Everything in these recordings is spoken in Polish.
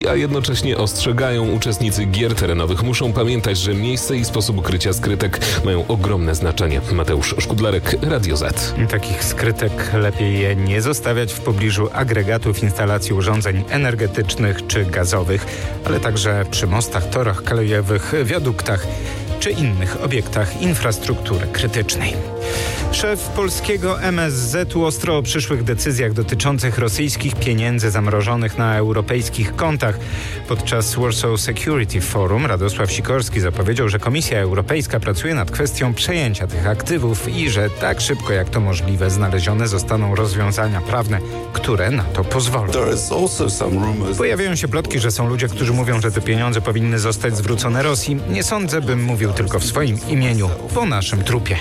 A jednocześnie ostrzegają, uczestnicy gier terenowych muszą pamiętać, że miejsce i sposób ukrycia skrytek mają ogromne znaczenie. Mateusz Szkudlarek, Radio Z. Takich skrytek lepiej je nie zostawiać w pobliżu agregatów, instalacji urządzeń energetycznych czy gazowych, ale także przy mostach, torach kolejowych, wiaduktach czy innych obiektach infrastruktury krytycznej. Szef polskiego MSZ-u ostro o przyszłych decyzjach dotyczących rosyjskich pieniędzy zamrożonych na europejskich kontach. Podczas Warsaw Security Forum Radosław Sikorski zapowiedział, że Komisja Europejska pracuje nad kwestią przejęcia tych aktywów i że tak szybko jak to możliwe znalezione zostaną rozwiązania prawne, które na to pozwolą. Pojawiają się plotki, że są ludzie, którzy mówią, że te pieniądze powinny zostać zwrócone Rosji. Nie sądzę, bym mówił tylko w swoim imieniu, po naszym trupie.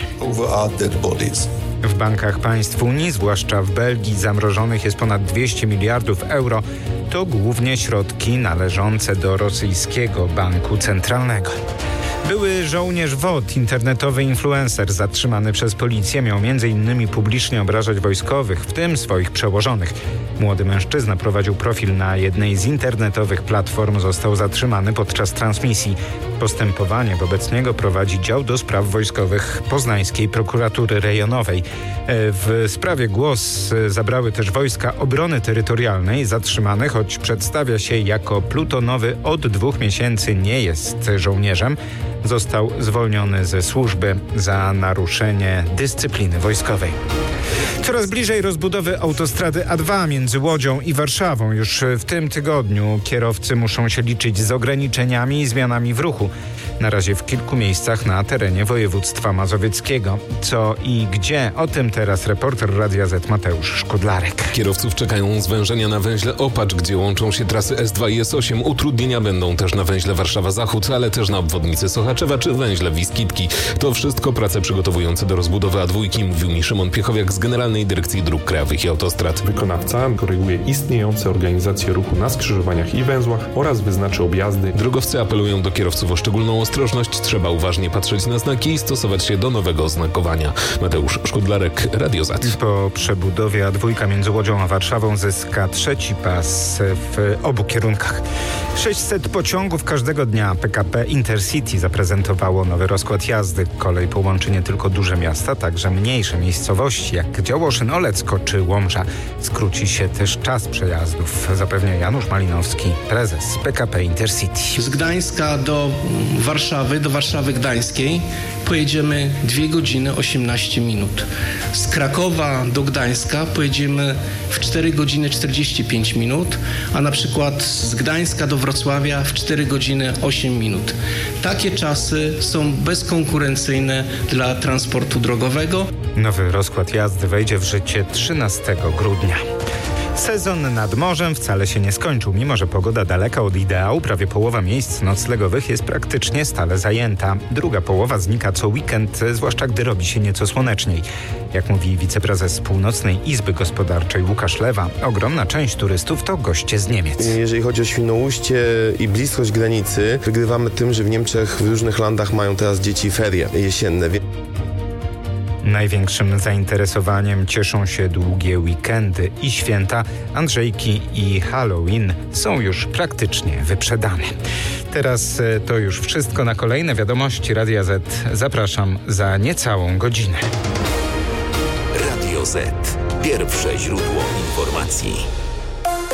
W bankach państw Unii, zwłaszcza w Belgii, zamrożonych jest ponad 200 miliardów euro. To głównie środki należące do rosyjskiego banku centralnego. Były żołnierz WOT, internetowy influencer zatrzymany przez policję, miał m.in. publicznie obrażać wojskowych, w tym swoich przełożonych. Młody mężczyzna prowadził profil na jednej z internetowych platform, został zatrzymany podczas transmisji. Postępowanie wobec niego prowadzi dział do spraw wojskowych Poznańskiej Prokuratury Rejonowej. W sprawie głos zabrały też Wojska Obrony Terytorialnej. Zatrzymany, choć przedstawia się jako plutonowy, od 2 miesięcy nie jest żołnierzem, został zwolniony ze służby za naruszenie dyscypliny wojskowej. Coraz bliżej rozbudowy autostrady A2 między Łodzią i Warszawą. Już w tym tygodniu kierowcy muszą się liczyć z ograniczeniami i zmianami w ruchu. Na razie w kilku miejscach na terenie województwa mazowieckiego. Co i gdzie? O tym teraz reporter Radia Z Mateusz Szkudlarek. Kierowców czekają zwężenia na węźle Opacz, gdzie łączą się trasy S2 i S8. Utrudnienia będą też na węźle Warszawa-Zachód, ale też na obwodnicy Sochaczewa czy węźle Wiskitki. To wszystko prace przygotowujące do rozbudowy A2, mówił mi Szymon Piechowiak z Generalnej Dyrekcji Dróg Krajowych i Autostrad. Wykonawca koryguje istniejące organizacje ruchu na skrzyżowaniach i węzłach oraz wyznaczy objazdy. Drogowcy apelują do kierowców o szczególną ostrożność. Trzeba uważnie patrzeć na znaki i stosować się do nowego oznakowania. Mateusz Szkudlarek, Radio Z. Po przebudowie A2 między Łodzią a Warszawą zyska trzeci pas w obu kierunkach. 600 pociągów każdego dnia. PKP Intercity zaprezentowało nowy rozkład jazdy. Kolej połączy nie tylko duże miasta, także mniejsze miejscowości jak Działoszyn, Olecko czy Łomża. Skróci się też czas przejazdów, zapewnia Janusz Malinowski, prezes PKP Intercity. Z Gdańska do Warszawy Gdańskiej pojedziemy 2 godziny 18 minut. Z Krakowa do Gdańska pojedziemy w 4 godziny 45 minut, a na przykład z Gdańska do Wrocławia w 4 godziny 8 minut. Takie czasy są bezkonkurencyjne dla transportu drogowego. Nowy rozkład jazdy wejdzie w życie 13 grudnia. Sezon nad morzem wcale się nie skończył, mimo że pogoda daleka od ideału. Prawie połowa miejsc noclegowych jest praktycznie stale zajęta. Druga połowa znika co weekend, zwłaszcza gdy robi się nieco słoneczniej. Jak mówi wiceprezes Północnej Izby Gospodarczej Łukasz Lewa, ogromna część turystów to goście z Niemiec. Jeżeli chodzi o Świnoujście i bliskość granicy, wygrywamy tym, że w Niemczech w różnych landach mają teraz dzieci ferie jesienne. Największym zainteresowaniem cieszą się długie weekendy i święta. Andrzejki i Halloween są już praktycznie wyprzedane. Teraz to już wszystko. Na kolejne wiadomości Radia Z zapraszam za niecałą godzinę. Radio Z. Pierwsze źródło informacji.